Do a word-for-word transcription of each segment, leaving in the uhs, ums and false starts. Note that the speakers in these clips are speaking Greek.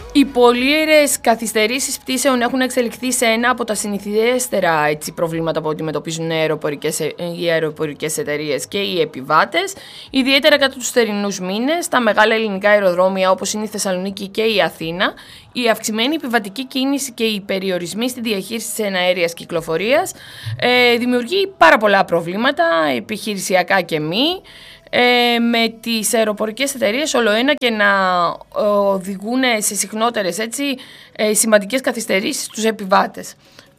Οι πολύερες καθυστερήσεις πτήσεων έχουν εξελιχθεί σε ένα από τα συνηθιέστερα έτσι, προβλήματα που αντιμετωπίζουν οι αεροπορικές, οι αεροπορικές εταιρείες και οι επιβάτες, ιδιαίτερα κατά τους θερινούς μήνες, στα μεγάλα ελληνικά αεροδρόμια όπως είναι η Θεσσαλονίκη και η Αθήνα, η αυξημένη επιβατική κίνηση και οι περιορισμοί στη διαχείριση της εναέριας κυκλοφορίας ε, δημιουργεί πάρα πολλά προβλήματα, επιχειρησιακά και μη, Ε, με τις αεροπορικές εταιρείες ολοένα και να ε, οδηγούν σε συχνότερες έτσι, ε, σημαντικές καθυστερήσεις στους επιβάτες.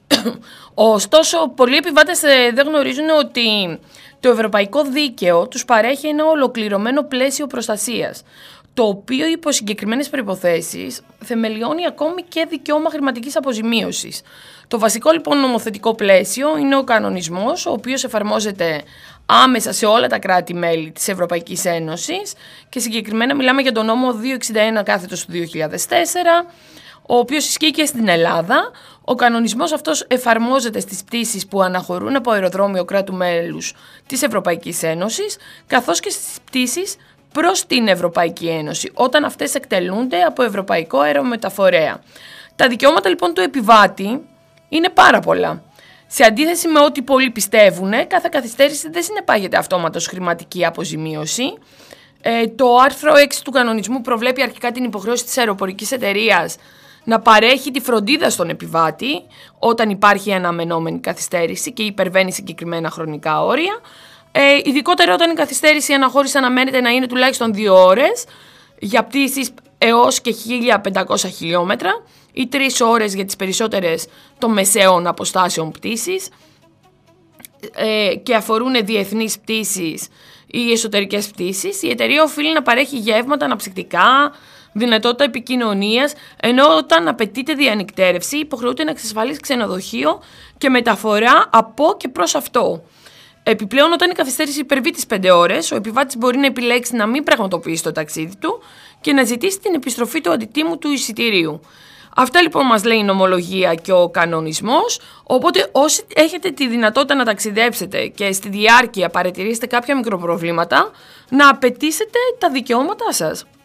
Ωστόσο, πολλοί επιβάτες ε, δεν γνωρίζουν ότι το ευρωπαϊκό δίκαιο τους παρέχει ένα ολοκληρωμένο πλαίσιο προστασίας, το οποίο υπό συγκεκριμένες προϋποθέσεις θεμελιώνει ακόμη και δικαίωμα χρηματικής αποζημίωσης. Το βασικό λοιπόν νομοθετικό πλαίσιο είναι ο κανονισμός, ο οποίος εφαρμόζεται άμεσα σε όλα τα κράτη-μέλη της Ευρωπαϊκής Ένωσης και συγκεκριμένα μιλάμε για τον νόμο διακόσια εξήντα ένα κάθετος του δύο χιλιάδες τέσσερα, ο οποίος ισχύει και στην Ελλάδα. Ο κανονισμός αυτός εφαρμόζεται στις πτήσεις που αναχωρούν από αεροδρόμιο κράτου μέλους της Ευρωπαϊκής Ένωσης, καθώς και στις πτήσεις προς την Ευρωπαϊκή Ένωση, όταν αυτές εκτελούνται από ευρωπαϊκό αερομεταφορέα. Τα δικαιώματα λοιπόν του επιβάτη είναι πάρα πολλά. Σε αντίθεση με ό,τι πολλοί πιστεύουν, κάθε καθυστέρηση δεν συνεπάγεται αυτόματα ως χρηματική αποζημίωση. Ε, το άρθρο έξι του κανονισμού προβλέπει αρχικά την υποχρέωση της αεροπορικής εταιρείας να παρέχει τη φροντίδα στον επιβάτη όταν υπάρχει αναμενόμενη καθυστέρηση και υπερβαίνει συγκεκριμένα χρονικά όρια. Ε, ειδικότερα όταν η καθυστέρηση αναχώρηση αναμένεται να είναι τουλάχιστον δύο ώρες για πτήσεις έως και χίλια πεντακόσια χιλιόμετρα ή τρεις ώρες για τις περισσότερες των μεσαίων αποστάσεων πτήσεις ε, και αφορούν διεθνείς πτήσεις ή εσωτερικές πτήσεις. Η εταιρεία οφείλει να παρέχει γεύματα, αναψυκτικά, δυνατότητα επικοινωνίας, ενώ όταν απαιτείται διανυκτέρευση υποχρεούται να εξασφαλίσει ξενοδοχείο και μεταφορά από και προς αυτό. Επιπλέον, όταν η καθυστέρηση υπερβεί τις πέντε ώρες, ο επιβάτης μπορεί να επιλέξει να μην πραγματοποιήσει το ταξίδι του και να ζητήσει την επιστροφή του αντιτίμου του εισιτηρίου. Αυτά λοιπόν μας λέει η νομολογία και ο κανονισμός, οπότε όσοι έχετε τη δυνατότητα να ταξιδέψετε και στη διάρκεια παρατηρήσετε κάποια μικροπροβλήματα, να απαιτήσετε τα δικαιώματά σας.